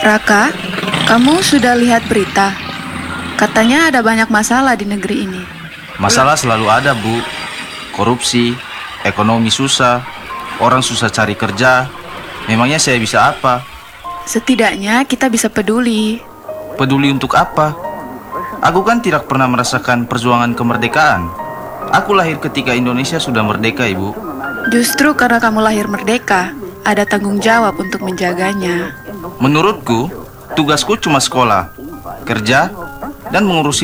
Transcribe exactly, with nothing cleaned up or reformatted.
Raka, kamu sudah lihat berita? Katanya ada banyak masalah di negeri ini. Masalah selalu ada, Bu. Korupsi, ekonomi susah, orang susah cari kerja. Memangnya saya bisa apa? Setidaknya kita bisa peduli. Peduli untuk apa? Aku kan tidak pernah merasakan perjuangan kemerdekaan. Aku lahir ketika Indonesia sudah merdeka, Ibu. Justru karena kamu lahir merdeka, ada tanggung jawab untuk menjaganya. Menurutku, tugasku cuma sekolah, kerja, dan mengurusi